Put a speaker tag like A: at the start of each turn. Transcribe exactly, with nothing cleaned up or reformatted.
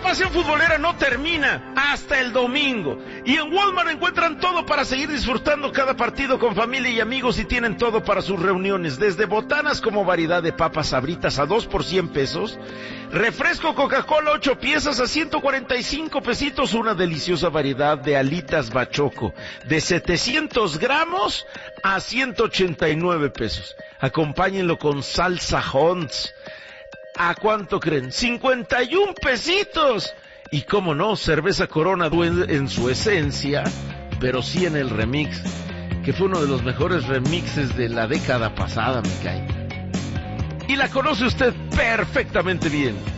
A: pasión futbolera no termina hasta el domingo. Y en Walmart encuentran todo para seguir disfrutando cada partido con familia y amigos, y tienen todo para sus reuniones. Desde botanas como variedad de papas Sabritas a dos por cien pesos. Refresco Coca-Cola ocho piezas a ciento cuarenta y cinco pesitos. Una deliciosa variedad de alitas Bachoco de setecientos gramos a ciento ochenta y nueve pesos. Acompáñenlo con salsa Hunts. ¿A cuánto creen? cincuenta y un pesitos. Y cómo no, cerveza Corona en su esencia, pero sí en el remix, que fue uno de los mejores remixes de la década pasada, me cae. Y la conoce usted perfectamente bien.